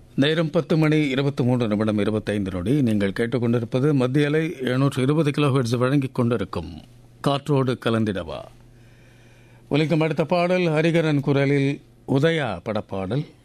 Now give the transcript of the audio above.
நேரம் 10 மணி 23 நிமிடம் 25 நொடி. நீங்கள் கேட்டுக்கொண்டிருப்பது மத்திய அலை 720 கிலோஹெர்ட்ஸ் வழங்கிக் கொண்டிருக்கும் காற்றோடு கலந்திடவா. ஒலிக்கும் அடுத்த பாடல் ஹரிகரன் குரலில் உதயா படப்பாடல்.